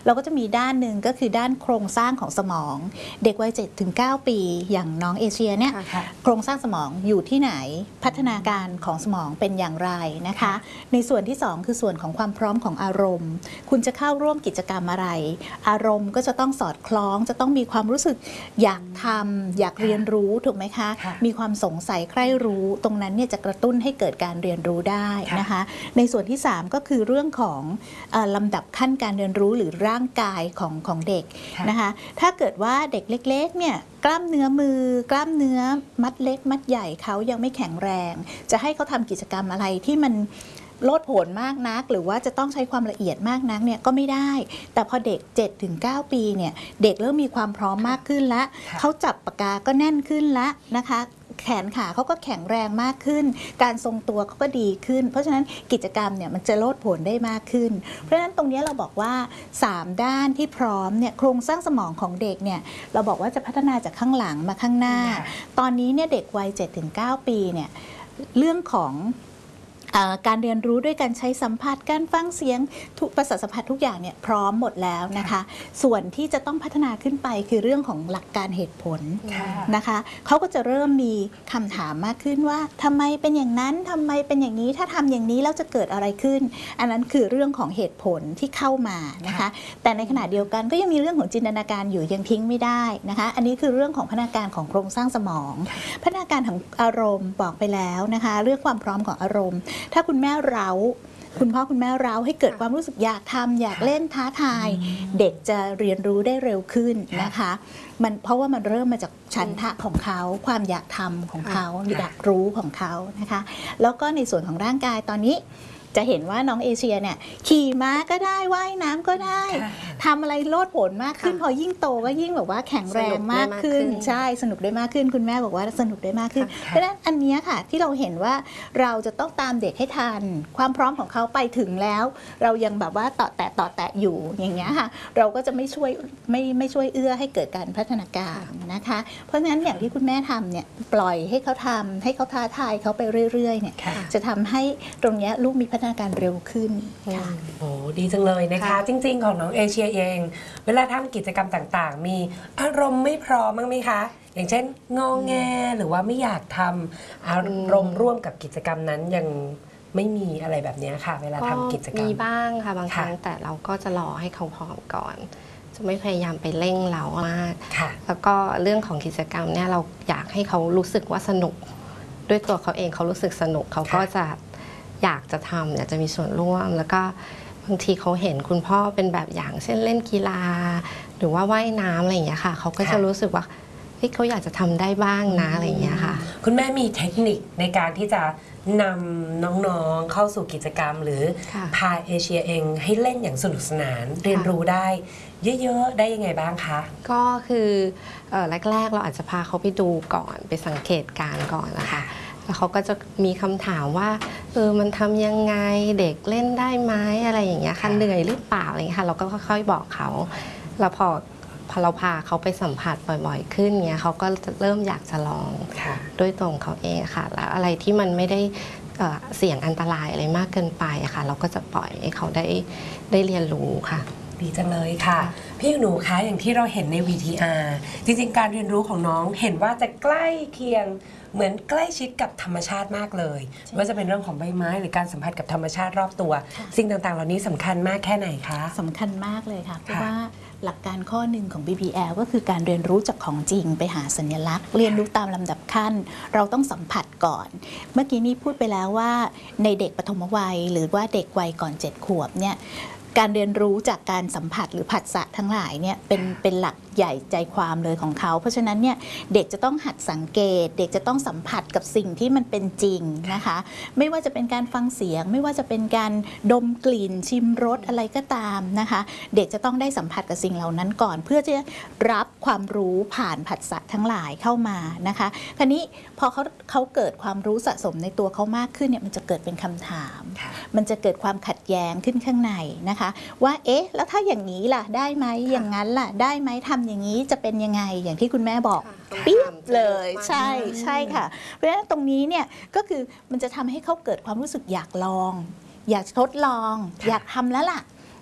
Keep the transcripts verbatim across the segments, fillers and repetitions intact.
เราก็จะมีด้านหนึ่งก็คือด้านโครงสร้างของสมองเด็กวัย เจ็ดถึงเก้า ปีอย่างน้องเอเชียเนี่ยโครงสร้างสมองอยู่ที่ไหนพัฒนาการของสมองเป็นอย่างไรนะคะในส่วนที่สองคือส่วนของความพร้อมของอารมณ์คุณจะเข้าร่วมกิจกรรมอะไรอารมณ์ก็จะต้องสอดคล้องจะต้องมีความรู้สึกอยากทำอยากเรียนรู้ถูกไหมคะมีความสงสัยใคร่รู้ตรงนั้นเนี่ยจะกระตุ้นให้เกิดการเรียนรู้ได้นะคะในส่วนที่สามก็คือเรื่องของลำดับขั้นการเรียนรู้หรือร่างกายของของเด็กนะคะถ้าเกิดว่าเด็กเล็กๆเนี่ยกล้ามเนื้อมือกล้ามเนื้อมัดเล็กมัดใหญ่เขายังไม่แข็งแรงจะให้เขาทำกิจกรรมอะไรที่มันโลดโผนมากนักหรือว่าจะต้องใช้ความละเอียดมากนักเนี่ยก็ไม่ได้แต่พอเด็ก เจ็ดถึงเก้า ปีเนี่ยเด็กเริ่มมีความพร้อมมากขึ้นแล้วเขาจับปากกาก็แน่นขึ้นแล้วนะคะแขนขาเขาก็แข็งแรงมากขึ้นการทรงตัวเขาก็ดีขึ้นเพราะฉะนั้นกิจกรรมเนี่ยมันจะโลดโผนได้มากขึ้นเพราะฉะนั้นตรงนี้เราบอกว่าสามด้านที่พร้อมเนี่ยโครงสร้างสมองของเด็กเนี่ยเราบอกว่าจะพัฒนาจากข้างหลังมาข้างหน้าตอนนี้เนี่ยเด็กวัย เจ็ดถึงเก้า ปีเนี่ยเรื่องของการเรียนรู้ด้วยการใช้สัมผัสการฟังเสียงทุกประสาทสัมผัสทุกอย่างเนี่ยพร้อมหมดแล้วนะคะส่วนที่จะต้องพัฒนาขึ้นไปคือเรื่องของหลักการเหตุผลนะคะเขาก็จะเริ่มมีคำถามมากขึ้นว่าทำไมเป็นอย่างนั้นทำไมเป็นอย่างนี้ถ้าทำอย่างนี้แล้วจะเกิดอะไรขึ้นอันนั้นคือเรื่องของเหตุผลที่เข้ามานะคะแต่ในขณะเดียวกันก็ยังมีเรื่องของจินตนาการอยู่ยังทิ้งไม่ได้นะคะอันนี้คือเรื่องของพัฒนาการของโครงสร้างสมองพัฒนาการของอารมณ์บอกไปแล้วนะคะเรื่องความพร้อมของอารมณ์ถ้าคุณแม่เร้าคุณพ่อคุณแม่เร้าให้เกิดความรู้สึกอยากทำอยากเล่นท้าทายเด็กจะเรียนรู้ได้เร็วขึ้นนะคะมันเพราะว่ามันเริ่มมาจากฉันทะของเขาความอยากทำของเขาอยากรู้ของเขานะคะแล้วก็ในส่วนของร่างกายตอนนี้จะเห็นว่าน้องเอเชียเนี่ยขี่ม้าก็ได้ว่ายน้ำก็ได้ทำอะไรโลดโผนมากขึ้นพอยิ่งโตก็ยิ่งแบบว่าแข็งแรงมากขึ้นใช่สนุกได้มากขึ้นคุณแม่บอกว่าสนุกได้มากขึ้นเพราะฉะนั้นอันนี้ค่ะที่เราเห็นว่าเราจะต้องตามเด็กให้ทันความพร้อมของเขาไปถึงแล้วเรายังแบบว่าต่อแตะต่อแตะอยู่อย่างเงี้ยค่ะเราก็จะไม่ช่วยไม่ไม่ช่วยเอื้อให้เกิดการพัฒนาการนะคะเพราะฉะนั้นอย่างที่คุณแม่ทำเนี่ยปล่อยให้เขาทำให้เขาท้าทายเขาไปเรื่อยๆเนี่ยจะทำให้ตรงนี้ลูกมีพัฒนาการเร็วขึ้นค่ะโอ้ดีจังเลยนะคะจริงๆของน้องเอเชียเองเวลาทำกิจกรรมต่างๆมีอารมณ์ไม่พร้อมบ้างไหมคะอย่างเช่นงอแงหรือว่าไม่อยากทำอารมณ์ร่วมกับกิจกรรมนั้นยังไม่มีอะไรแบบนี้ค่ะเวลาทำกิจกรรมมีบ้างค่ะบางครั้งแต่เราก็จะรอให้เขาพร้อมก่อนจะไม่พยายามไปเร่งเรามากแล้วก็เรื่องของกิจกรรมเนี่ยเราอยากให้เขารู้สึกว่าสนุกด้วยตัวเขาเองเขารู้สึกสนุกเขาก็จะอยากจะทำอยากจะมีส่วนร่วมแล้วก็บางทีเขาเห็นคุณพ่อเป็นแบบอย่างเช่นเล่นกีฬาหรือว่าว่ายน้ำอะไรอย่างเงี้ยค่ะเขาก็จะรู้สึกว่าเฮ้ยเขาอยากจะทำได้บ้างนะอะไรอย่างเงี้ยค่ะคุณแม่มีเทคนิคในการที่จะนำน้องๆเข้าสู่กิจกรรมหรือพาเอเชียเองให้เล่นอย่างสนุกสนานเรียนรู้ได้เยอะๆได้ยังไงบ้างคะก็คือแรกๆเราอาจจะพาเขาไปดูก่อนไปสังเกตการณ์ก่อนนะคะแล้วเขาก็จะมีคำถามว่าเออมันทำยังไงเด็กเล่นได้ไหมอะไรอย่างเงี้ยค่ะเหนื่อยหรือเปล่าอะไรอย่างเงี้ยค่ะเราก็ค่อยๆบอกเขาแล้วพอพอเราพาเขาไปสัมผัสบ่อยๆขึ้นเงี้ยเขาก็เริ่มอยากจะลองด้วยตัวของเขาเองค่ะแล้วอะไรที่มันไม่ได้เสี่ยงอันตรายอะไรมากเกินไปอะค่ะเราก็จะปล่อยให้เขาได้ได้เรียนรู้ค่ะดีจังเลยค่ะพี่หนูคะอย่างที่เราเห็นใน วี ที อาร์ จริงๆการเรียนรู้ของน้องเห็นว่าจะใกล้เคียงเหมือนใกล้ชิดกับธรรมชาติมากเลยว่าจะเป็นเรื่องของใบไม้หรือการสัมผัสกับธรรมชาติรอบตัวสิ่งต่างๆเหล่านี้สำคัญมากแค่ไหนคะสำคัญมากเลยค่ะเพราะว่าหลักการข้อหนึ่งของ บี พี แอล ก็คือการเรียนรู้จากของจริงไปหาสัญลักษณ์เรียนรู้ตามลำดับขั้นเราต้องสัมผัสก่อนเมื่อกี้นี้พูดไปแล้วว่าในเด็กปฐมวัยหรือว่าเด็กวัยก่อนเจ็ดขวบเนี่ยการเรียนรู้จากการสัมผัสหรือผัสสะทั้งหลายเนี่ยเป็นเป็นหลักใหญ่ใจความเลยของเขาเพราะฉะนั้นเนี่ยเด็กจะต้องหัดสังเกตเด็กจะต้องสัมผัสกับสิ่งที่มันเป็นจริงนะคะไม่ว่าจะเป็นการฟังเสียงไม่ว่าจะเป็นการดมกลิ่นชิมรสอะไรก็ตามนะคะเด็กจะต้องได้สัมผัสกับสิ่งเหล่านั้นก่อนเพื่อจะรับความรู้ผ่านผัสสะทั้งหลายเข้ามานะคะคราวนี้พอเขาเขาเกิดความรู้สะสมในตัวเขามากขึ้นเนี่ยมันจะเกิดเป็นคำถามมันจะเกิดความขัดแย้งขึ้นข้างในนะคะว่าเอ๊ะแล้วถ้าอย่างนี้ล่ะได้ไหมอย่างนั้นล่ะได้ไหมทำอย่างนี้จะเป็นยังไงอย่างที่คุณแม่บอกปิ๊บเลยใช่ใช่ค่ะเพราะฉะนั้นตรงนี้เนี่ยก็คือมันจะทำให้เขาเกิดความรู้สึกอยากลองอยากทดลองอยากทำแล้วล่ะ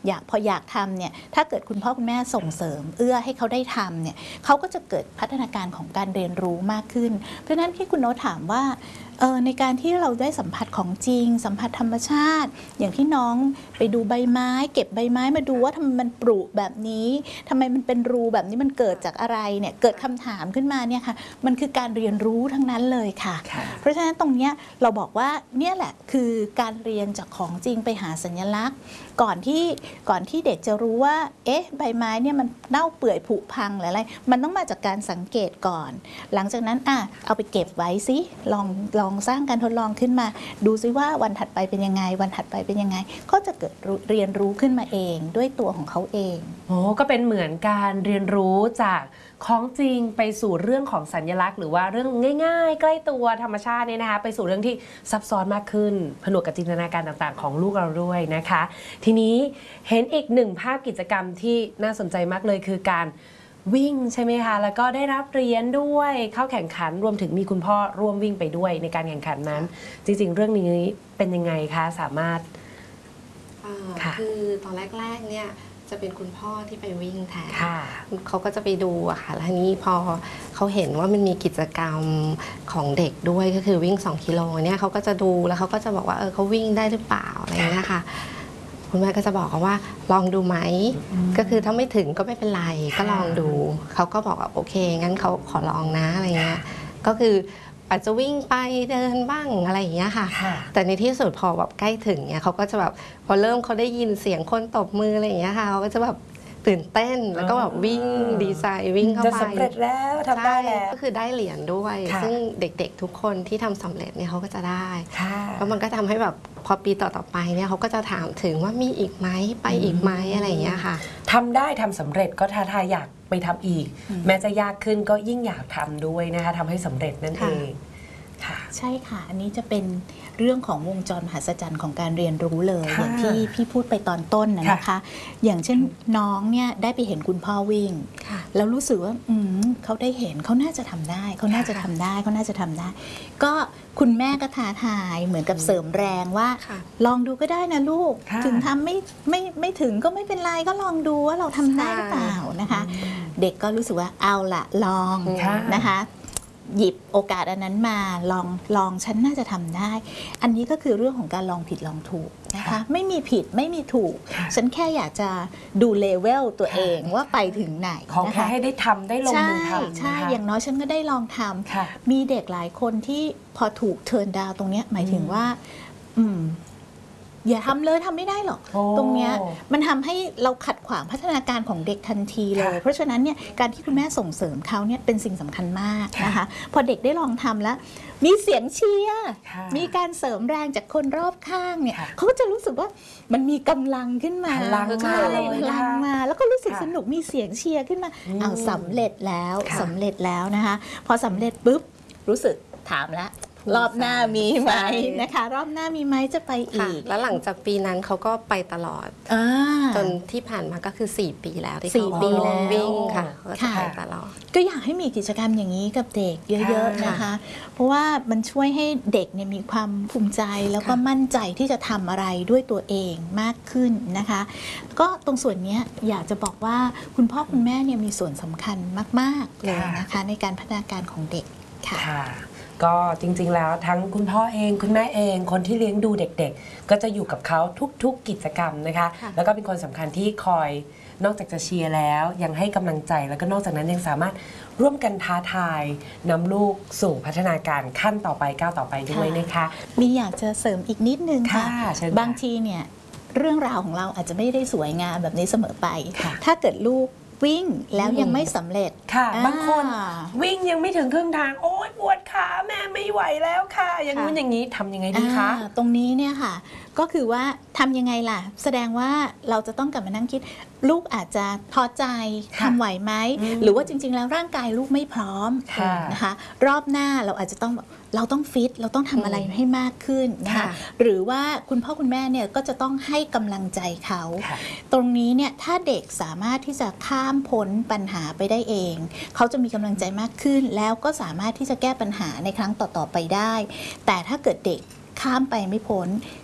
อยากพออยากทำเนี่ยถ้าเกิดคุณพ่อคุณแม่ส่งเสริมเอื้อให้เขาได้ทำเนี่ยเขาก็จะเกิดพัฒนาการของการเรียนรู้มากขึ้นเพราะฉะนั้นที่คุณโน้ตถามว่าเออในการที่เราได้สัมผัสของจริงสัมผัสธรรมชาติอย่างที่น้องไปดูใบไม้เก็บใบไม้มาดูว่าทำไมมันปรุแบบนี้ทำไมมันเป็นรูแบบนี้มันเกิดจากอะไรเนี่ยเกิดคำถามขึ้นมาเนี่ยค่ะมันคือการเรียนรู้ทั้งนั้นเลยค่ะ เพราะฉะนั้นตรงเนี้ยเราบอกว่าเนี่ยแหละคือการเรียนจากของจริงไปหาสัญลักษณ์ก่อนที่ก่อนที่เด็กจะรู้ว่าเอ๊ะใบไม้เนี่ยมันเน่าเปื่อยผุพังหรืออะไรมันต้องมาจากการสังเกตก่อน หลังจากนั้นอ่ะเอาไปเก็บไว้สิลองลองสร้างการทดลองขึ้นมาดูซิว่าวันถัดไปเป็นยังไงวันถัดไปเป็นยังไงก็จะเกิดเรียนรู้ขึ้นมาเองด้วยตัวของเขาเองโอ้ก็เป็นเหมือนการเรียนรู้จากของจริงไปสู่เรื่องของสัญลักษณ์หรือว่าเรื่องง่ายๆ ใกล้ตัวธรรมชาติเนี่ยนะคะไปสู่เรื่องที่ซับซ้อนมากขึ้นผนวกกับจินตนาการต่างๆของลูกเราด้วยนะคะทีนี้เห็นอีกหนึ่งภาพกิจกรรมที่น่าสนใจมากเลยคือการวิ่งใช่ไหมคะแล้วก็ได้รับเหรียญด้วยเข้าแข่งขันรวมถึงมีคุณพ่อร่วมวิ่งไปด้วยในการแข่งขันนั้นจริงๆเรื่องนี้เป็นยังไงคะสามารถคือตอนแรกๆเนี่ยจะเป็นคุณพ่อที่ไปวิ่งแทนค่ะเขาก็จะไปดูอะค่ะแล้วทีนี้พอเขาเห็นว่ามันมีกิจกรรมของเด็กด้วยก็คือวิ่งสองกิโลเนี่ยเขาก็จะดูแล้วเขาก็จะบอกว่าเออเขาวิ่งได้หรือเปล่าอะไรอย่างเงี้ยค่ะคุณแม่ก็จะบอกเขาว่าลองดูไหมก็คือถ้าไม่ถึงก็ไม่เป็นไรก็ลองดูเขาก็บอกว่าโอเคงั้นเขาขอลองนะอะไรเงี้ยก็คืออาจจะวิ่งไปเดินบ้างอะไรอย่างเงี้ยค่ะแต่ในที่สุดพอแบบใกล้ถึงเนี่ยเขาก็จะแบบพอเริ่มเขาได้ยินเสียงคนตบมืออะไรอย่างเงี้ยค่ะเขาก็จะแบบตื่นเต้นแล้วก็แบบวิ่งดีไซน์วิ่งเข้าไปจะสำเร็จแล้วทำได้แล้วก็คือได้เหรียญด้วยซึ่งเด็กๆทุกคนที่ทำสำเร็จเนี่ยเขาก็จะได้แล้วมันก็ทำให้แบบพอปีต่อๆไปเนี่ยเขาก็จะถามถึงว่ามีอีกไหมไปอีกไหมอะไรอย่างเงี้ยค่ะทำได้ทำสำเร็จก็ท้าทายอยากไปทำอีกแม้จะยากขึ้นก็ยิ่งอยากทำด้วยนะคะทำให้สำเร็จนั่นเองใช่ค่ะอันนี้จะเป็นเรื่องของวงจรมหัศจรรย์ของการเรียนรู้เลยอย่างที่พี่พูดไปตอนต้นนะนะคะอย่างเช่นน้องเนี่ยได้ไปเห็นคุณพ่อวิ่งแล้วรู้สึกว่าอืมเขาได้เห็นเขาน่าจะทำได้เขาน่าจะทำได้เขาน่าจะทำได้ก็คุณแม่ก็ท้าทายเหมือนกับเสริมแรงว่าลองดูก็ได้นะลูกถึงทำไม่ไม่ไม่ถึงก็ไม่เป็นไรก็ลองดูว่าเราทำได้หรือเปล่านะคะเด็กก็รู้สึกว่าเอาละลองนะคะหยิบโอกาสอันนั้นมาลองลองฉันน่าจะทำได้อันนี้ก็คือเรื่องของการลองผิดลองถูกนะคะไม่มีผิดไม่มีถูกฉันแค่อยากจะดูเลเวลตัวเองว่าไปถึงไหนขอแค่ให้ได้ทำได้ลงมือทำใช่อย่างน้อยฉันก็ได้ลองทำมีเด็กหลายคนที่พอถูกเทิร์นดาวตรงนี้หมายถึงว่าอืมอย่าทำเลยทำไม่ได้หรอกตรงเนี้ยมันทำให้เราขัดขวางพัฒนาการของเด็กทันทีเลยเพราะฉะนั้นเนี่ยการที่คุณแม่ส่งเสริมเขาเนี่ยเป็นสิ่งสำคัญมากนะคะพอเด็กได้ลองทำแล้วมีเสียงเชียร์มีการเสริมแรงจากคนรอบข้างเนี่ยเขาก็จะรู้สึกว่ามันมีกำลังขึ้นมาพลังมาพลังมาแล้วก็รู้สึกสนุกมีเสียงเชียร์ขึ้นมาเอาสำเร็จแล้วสำเร็จแล้วนะคะพอสำเร็จปุ๊บรู้สึกถามแล้วรอบหน้ามีไหมนะคะรอบหน้ามีไหมจะไปอีกแล้วหลังจากปีนั้นเขาก็ไปตลอดจนที่ผ่านมาก็คือสี่ปีแล้วที่เขาวิ่งค่ะก็จะไปตลอดก็อยากให้มีกิจกรรมอย่างนี้กับเด็กเยอะๆนะคะเพราะว่ามันช่วยให้เด็กเนี่ยมีความภูมิใจแล้วก็มั่นใจที่จะทำอะไรด้วยตัวเองมากขึ้นนะคะก็ตรงส่วนนี้อยากจะบอกว่าคุณพ่อคุณแม่เนี่ยมีส่วนสำคัญมากๆเลยนะคะในการพัฒนาการของเด็กค่ะก็จริงๆแล้วทั้งคุณพ่อเองคุณแม่เองคนที่เลี้ยงดูเด็กๆก็จะอยู่กับเขาทุกๆกิจกรรมนะคะแล้วก็เป็นคนสำคัญที่คอยนอกจากจะเชียร์แล้วยังให้กำลังใจแล้วก็นอกจากนั้นยังสามารถร่วมกันท้าทายนำลูกสู่พัฒนาการขั้นต่อไปก้าวต่อไปด้วยนะคะมีอยากจะเสริมอีกนิดนึงค่ะบางทีเนี่ยเรื่องราวของเราอาจจะไม่ได้สวยงามแบบนี้เสมอไปถ้าเกิดลูกวิ่งแล้วยังไม่สำเร็จค่ะบางคนวิ่งยังไม่ถึงครึ่งทางโอ๊ยปวดขาแม่ไม่ไหวแล้วค่ะอย่างนู้นอย่างนี้ทำยังไงดีคะตรงนี้เนี่ยค่ะก็คือว่าทำยังไงล่ะแสดงว่าเราจะต้องกลับมานั่งคิดลูกอาจจะท้อใจทำไหวไหมหรือว่าจริงๆแล้วร่างกายลูกไม่พร้อมนะคะรอบหน้าเราอาจจะต้องเราต้องฟิตเราต้องทำอะไรให้มากขึ้นนะคะหรือว่าคุณพ่อคุณแม่เนี่ยก็จะต้องให้กำลังใจเขาตรงนี้เนี่ยถ้าเด็กสามารถที่จะข้ามพ้นปัญหาไปได้เองเขาจะมีกำลังใจมากขึ้นแล้วก็สามารถที่จะแก้ปัญหาในครั้งต่อๆไปได้แต่ถ้าเกิดเด็กข้ามไปไม่พ้น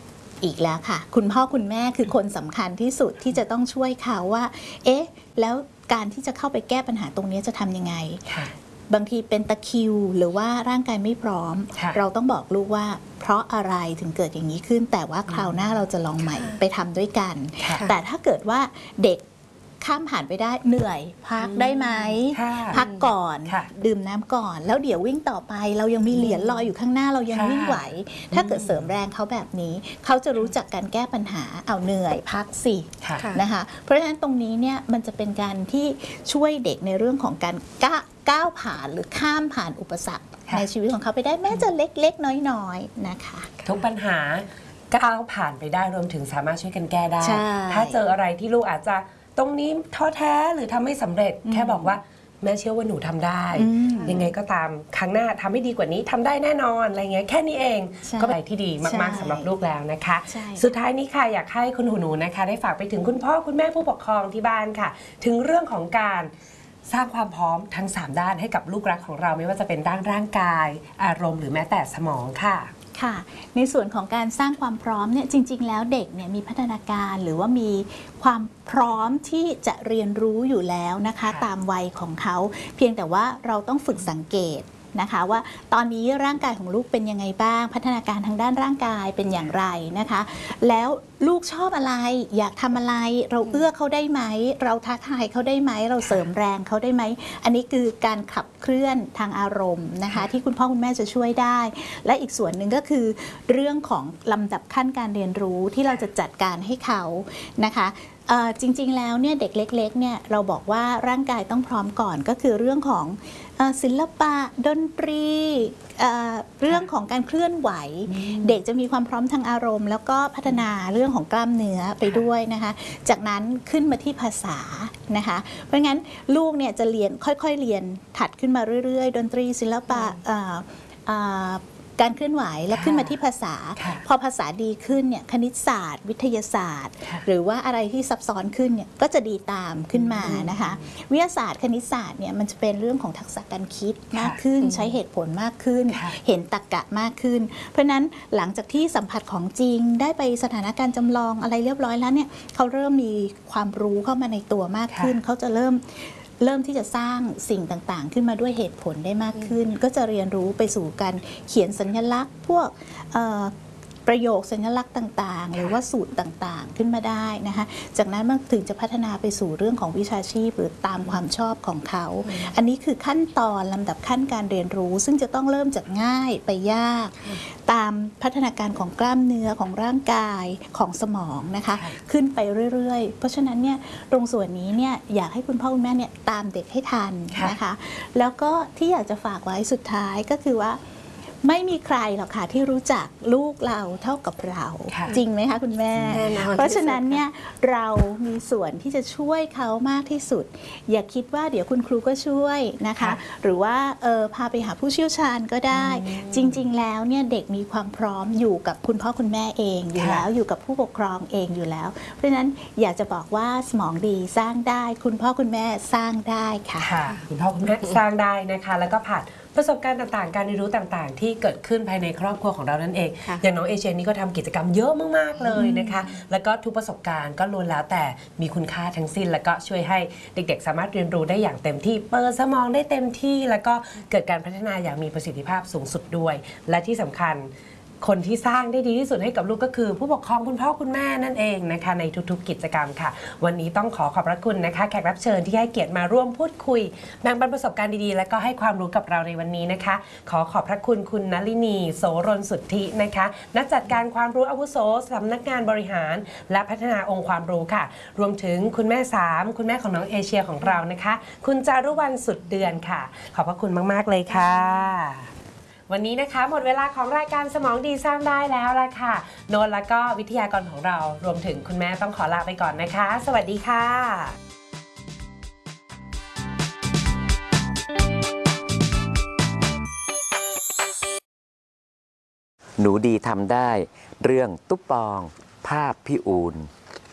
อีกแล้วค่ะคุณพ่อคุณแม่คือคนสำคัญที่สุดที่จะต้องช่วยเขาว่าเอ๊ะแล้วการที่จะเข้าไปแก้ปัญหาตรงนี้จะทำยังไงบางทีเป็นตะคริวหรือว่าร่างกายไม่พร้อมเราต้องบอกลูกว่าเพราะอะไรถึงเกิดอย่างนี้ขึ้นแต่ว่าคราวหน้าเราจะลองใหม่ไปทำด้วยกันแต่ถ้าเกิดว่าเด็กข้ามผ่านไปได้เหนื่อยพักได้ไหมพักก่อนดื่มน้ำก่อนแล้วเดี๋ยววิ่งต่อไปเรายังมีเหรียญลอยอยู่ข้างหน้าเรายังวิ่งไหวถ้าเกิดเสริมแรงเขาแบบนี้เขาจะรู้จักการแก้ปัญหาเอาเหนื่อยพักสินะคะเพราะฉะนั้นตรงนี้เนี่ยมันจะเป็นการที่ช่วยเด็กในเรื่องของการก้าวก้าวผ่านหรือข้ามผ่านอุปสรรคในชีวิตของเขาไปได้แม้จะเล็กๆน้อยๆนะคะทุกปัญหาก้าวผ่านไปได้รวมถึงสามารถช่วยกันแก้ได้ถ้าเจออะไรที่ลูกอาจจะตรงนี้ท้อแท้หรือทำไม่สำเร็จแค่บอกว่าแม่เชื่อว่าหนูทำได้ยังไงก็ตามครั้งหน้าทำให้ดีกว่านี้ทำได้แน่นอนอะไรเงี้ยแค่นี้เองก็เป็นอะไรที่ดีมากๆสำหรับลูกแล้วนะคะสุดท้ายนี้ค่ะอยากให้คุณหูหนูนะคะได้ฝากไปถึงคุณพ่อคุณแม่ผู้ปกครองที่บ้านค่ะถึงเรื่องของการสร้างความพร้อมทั้งสามด้านให้กับลูกรักของเราไม่ว่าจะเป็นด้านร่างกายอารมณ์หรือแม้แต่สมองค่ะค่ะในส่วนของการสร้างความพร้อมเนี่ยจริงๆแล้วเด็กเนี่ยมีพัฒนาการหรือว่ามีความพร้อมที่จะเรียนรู้อยู่แล้วนะคะตามวัยของเขาเพียงแต่ว่าเราต้องฝึกสังเกตนะคะว่าตอนนี้ร่างกายของลูกเป็นยังไงบ้างพัฒนาการทางด้านร่างกายเป็นอย่างไรนะคะแล้วลูกชอบอะไรอยากทำอะไรเราเอื้อเขาได้ไหมเราท้าทายเขาได้ไหมเราเสริมแรงเขาได้ไหมอันนี้คือการขับเคลื่อนทางอารมณ์นะคะที่คุณพ่อคุณแม่จะช่วยได้และอีกส่วนหนึ่งก็คือเรื่องของลำดับขั้นการเรียนรู้ที่เราจะจัดการให้เขานะคะจริงๆแล้วเนี่ยเด็กเล็กๆเนี่ยเราบอกว่าร่างกายต้องพร้อมก่อนก็คือเรื่องของศิลปะดนตรีเ, เรื่องของการเคลื่อนไหวเด็กจะมีความพร้อมทางอารมณ์แล้วก็พัฒนาเรื่องของกล้ามเนื้อไปด้วยนะคะจากนั้นขึ้นมาที่ภาษานะคะเพราะงั้นลูกเนี่ยจะเรียนค่อยๆเรียนถัดขึ้นมาเรื่อยๆดนตรีศิลปะการเคลื่อนไหวแล้วขึ้นมาที่ภาษาพอภาษาดีขึ้นเนี่ยคณิตศาสตร์วิทยาศาสตร์หรือว่าอะไรที่ซับซ้อนขึ้นเนี่ยก็จะดีตามขึ้นมานะคะวิทยาศาสตร์คณิตศาสตร์เนี่ยมันจะเป็นเรื่องของทักษะการคิดมากขึ้นใช้เหตุผลมากขึ้นเห็นตรรกะมากขึ้นเพราะนั้นหลังจากที่สัมผัสของจริงได้ไปสถานการณ์จำลองอะไรเรียบร้อยแล้วเนี่ยเขาเริ่มมีความรู้เข้ามาในตัวมากขึ้นเขาจะเริ่มเริ่มที่จะสร้างสิ่งต่างๆขึ้นมาด้วยเหตุผลได้มากขึ้นก็จะเรียนรู้ไปสู่การเขียนสัญลักษณ์พวกประโยคสัญลักษณ์ต่างๆหรือว่าสูตรต่างๆขึ้นมาได้นะคะจากนั้นมันถึงจะพัฒนาไปสู่เรื่องของวิชาชีพหรือตามความชอบของเขาอันนี้คือขั้นตอนลำดับขั้นการเรียนรู้ซึ่งจะต้องเริ่มจากง่ายไปยากตามพัฒนาการของกล้ามเนื้อของร่างกายของสมองนะคะขึ้นไปเรื่อยๆเพราะฉะนั้นเนี่ยตรงส่วนนี้เนี่ยอยากให้คุณพ่อคุณแม่เนี่ยตามเด็กให้ทันนะคะแล้วก็ที่อยากจะฝากไว้สุดท้ายก็คือว่าไม่มีใครหรอกค่ะที่รู้จักลูกเราเท่ากับเราจริงไหมคะคุณแม่เพราะฉะนั้นเนี่ยเรามีส่วนที่จะช่วยเขามากที่สุดอย่าคิดว่าเดี๋ยวคุณครูก็ช่วยนะคะหรือว่าเออพาไปหาผู้เชี่ยวชาญก็ได้จริงๆแล้วเนี่ยเด็กมีความพร้อมอยู่กับคุณพ่อคุณแม่เองอยู่แล้วอยู่กับผู้ปกครองเองอยู่แล้วเพราะฉะนั้นอยากจะบอกว่าสมองดีสร้างได้คุณพ่อคุณแม่สร้างได้ค่ะคุณพ่อคุณแม่สร้างได้นะคะแล้วก็ผ่านประสบการณ์ต่างๆการเรียนรู้ต่างๆที่เกิดขึ้นภายในครอบครัวของเรานั่นเองอย่างน้องเอเชียนี่ก็ทำกิจกรรมเยอะมากๆเลยนะคะแล้วก็ทุกประสบการณ์ก็ล้วนแล้วแต่มีคุณค่าทั้งสิ้นแล้วก็ช่วยให้เด็กๆสามารถเรียนรู้ได้อย่างเต็มที่เปิดสมองได้เต็มที่แล้วก็เกิดการพัฒนาอย่างมีประสิทธิภาพสูงสุดด้วยและที่สำคัญคนที่สร้างได้ดีที่สุดให้กับลูกก็คือผู้ปกครองคุณพ่อคุณแม่นั่นเองนะคะในทุกๆกิจกรรมค่ะวันนี้ต้องขอขอบพระคุณนะคะแขกรับเชิญที่ให้เกียรติมาร่วมพูดคุยแบ่งปันประสบการณ์ดีๆและก็ให้ความรู้กับเราในวันนี้นะคะขอขอบพระคุณคุณนลินีโสรนสุทธินะคะนักจัดการความรู้อาวุโสสำนักงานบริหารและพัฒนาองค์ความรู้ค่ะรวมถึงคุณแม่สามคุณแม่ของน้องเอเชียของเรานะคะคุณจารุวรรณสุดเดือนค่ะขอบพระคุณมากๆเลยค่ะวันนี้นะคะหมดเวลาของรายการสมองดีสร้างได้แล้วล่ะค่ะโนนแล้วก็วิทยากรของเรารวมถึงคุณแม่ต้องขอลาไปก่อนนะคะสวัสดีค่ะหนูดีทำได้เรื่องตุ๊ปองภาพพี่อูน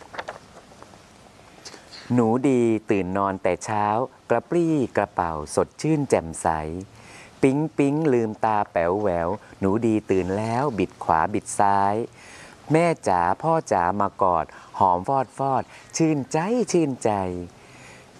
หนูดีตื่นนอนแต่เช้ากระปรี้กระเป๋าสดชื่นแจ่มใสปิ๊งปิ๊งลืมตาแป๋วแหววหนูดีตื่นแล้วบิดขวาบิดซ้ายแม่จ๋าพ่อจ๋ามากอดหอมฟอดฟอดชื่นใจชื่นใจ